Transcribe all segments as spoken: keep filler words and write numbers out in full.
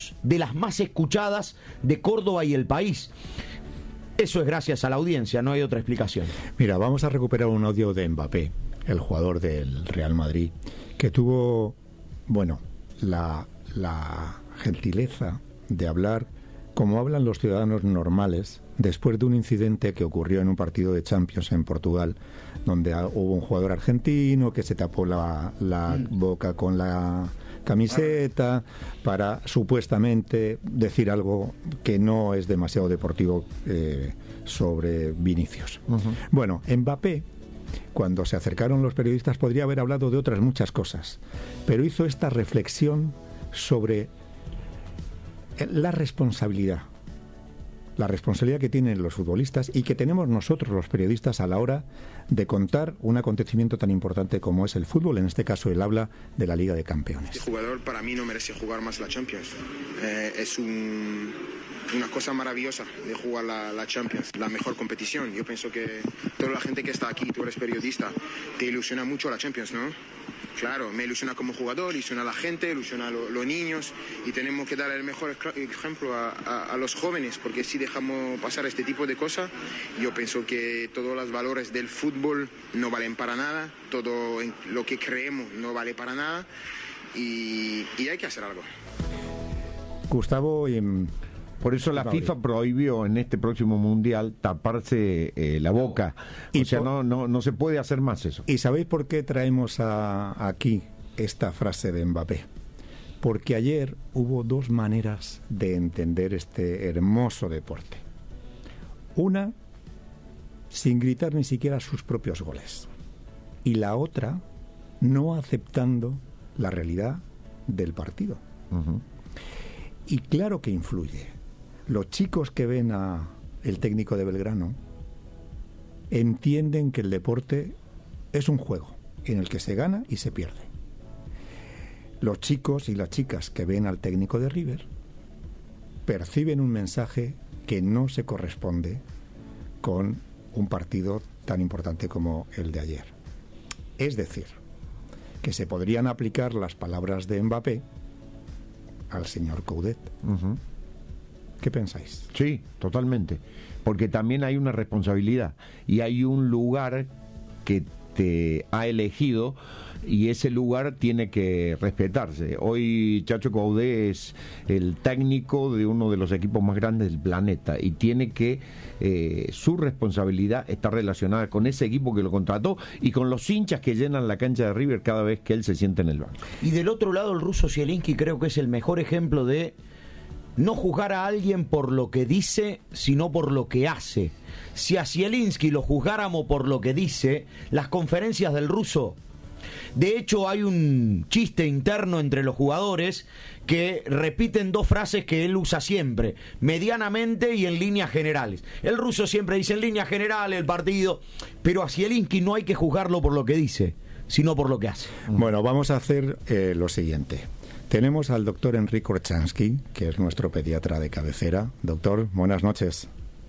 de las más escuchadas de Córdoba y el país. Eso es gracias a la audiencia, no hay otra explicación. Mira, vamos a recuperar un audio de Mbappé, el jugador del Real Madrid, que tuvo, bueno, la, la gentileza de hablar como hablan los ciudadanos normales después de un incidente que ocurrió en un partido de Champions en Portugal, donde hubo un jugador argentino que se tapó la, la mm. boca con la camiseta para supuestamente decir algo que no es demasiado deportivo eh, sobre Vinicius. Uh-huh. Bueno, Mbappé, cuando se acercaron los periodistas, podría haber hablado de otras muchas cosas, pero hizo esta reflexión sobre la responsabilidad la responsabilidad que tienen los futbolistas y que tenemos nosotros los periodistas a la hora de contar un acontecimiento tan importante como es el fútbol. En este caso él habla de la Liga de Campeones. Este jugador para mí no merece jugar más la Champions. Eh, es un, una cosa maravillosa de jugar la, la Champions, la mejor competición. Yo pienso que toda la gente que está aquí, tú eres periodista, te ilusiona mucho la Champions, ¿no? Claro, me ilusiona como jugador, ilusiona a la gente, ilusiona a lo, los niños, y tenemos que dar el mejor ejemplo a, a, a los jóvenes, porque si dejamos pasar este tipo de cosas, yo pienso que todos los valores del fútbol no valen para nada, todo lo que creemos no vale para nada, y, y hay que hacer algo. Gustavo, y... Por eso la FIFA prohibió en este próximo mundial taparse eh, la boca. O y sea, por... no, no, no se puede hacer más eso. ¿Y sabéis por qué traemos a, aquí esta frase de Mbappé? Porque ayer hubo dos maneras de entender este hermoso deporte. Una, sin gritar ni siquiera sus propios goles. Y la otra, no aceptando la realidad del partido. Uh-huh. Y claro que influye. Los chicos que ven a el técnico de Belgrano entienden que el deporte es un juego en el que se gana y se pierde. Los chicos y las chicas que ven al técnico de River perciben un mensaje que no se corresponde con un partido tan importante como el de ayer. Es decir, que se podrían aplicar las palabras de Mbappé al señor Coudet. Uh-huh. ¿Qué pensáis? Sí, totalmente. Porque también hay una responsabilidad y hay un lugar que te ha elegido y ese lugar tiene que respetarse. Hoy Chacho Coudet es el técnico de uno de los equipos más grandes del planeta y tiene que, eh, su responsabilidad está relacionada con ese equipo que lo contrató y con los hinchas que llenan la cancha de River cada vez que él se siente en el banco. Y del otro lado el ruso Zielinski creo que es el mejor ejemplo de no juzgar a alguien por lo que dice, sino por lo que hace. Si a Zielinski lo juzgáramos por lo que dice, las conferencias del ruso... De hecho, hay un chiste interno entre los jugadores que repiten dos frases que él usa siempre, medianamente y en líneas generales. El ruso siempre dice en líneas generales el partido, pero a Zielinski no hay que juzgarlo por lo que dice, sino por lo que hace. Bueno, vamos a hacer eh, lo siguiente. Tenemos al doctor Enrique Orchansky, que es nuestro pediatra de cabecera. Doctor, buenas noches.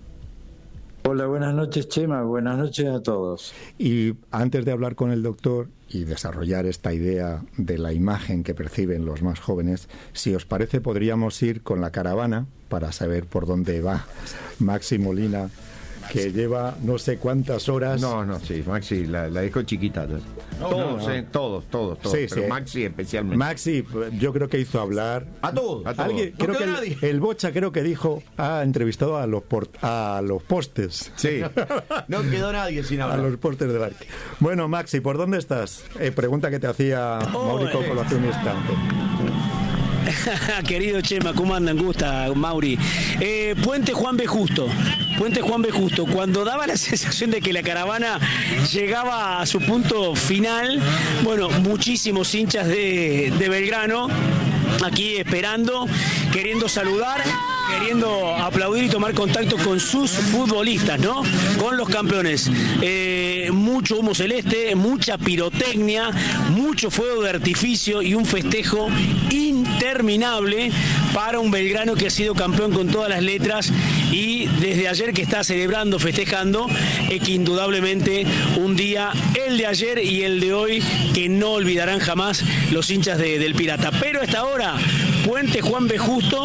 Hola, buenas noches, Chema. Buenas noches a todos. Y antes de hablar con el doctor y desarrollar esta idea de la imagen que perciben los más jóvenes, si os parece, podríamos ir con la caravana para saber por dónde va Maxi Molina, que lleva no sé cuántas horas. No, no, sí, Maxi la, la dejó chiquita. No, todos, no, no. Eh, todos, todos, todos. Sí, pero sí. Maxi especialmente. Maxi, yo creo que hizo hablar a todos. A todos. Alguien, creo no que el, el Bocha creo que dijo, ha entrevistado a los por, a los postes. Sí. No quedó nadie sin hablar. A los postes del arque. Bueno, Maxi, ¿por dónde estás? Eh, pregunta que te hacía oh, Mauricio eh. hace un instante. Querido Chema, ¿cómo andan? Gusta, Mauri. Eh, Puente Juan B. Justo. Puente Juan B. Justo. Cuando daba la sensación de que la caravana llegaba a su punto final, bueno, muchísimos hinchas de, de Belgrano aquí esperando, queriendo saludar, queriendo aplaudir y tomar contacto con sus futbolistas, ¿no? Con los campeones. Eh, mucho humo celeste, mucha pirotecnia, mucho fuego de artificio y un festejo interminable para un Belgrano que ha sido campeón con todas las letras y desde ayer que está celebrando, festejando, es que indudablemente un día, el de ayer y el de hoy, que no olvidarán jamás los hinchas de, del Pirata. Pero a esta hora, Puente Juan B. Justo